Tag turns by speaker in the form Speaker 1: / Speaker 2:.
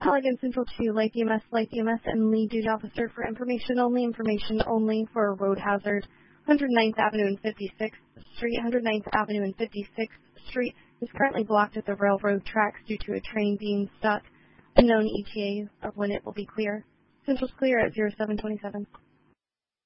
Speaker 1: Allegan Central to Light EMS, and lead duty officer for information only for a road hazard. 109th Avenue and 56th Street. 109th Avenue and 56th Street is currently blocked at the railroad tracks due to a train being stuck. Unknown ETA of when it will be clear. Central's clear at 0727.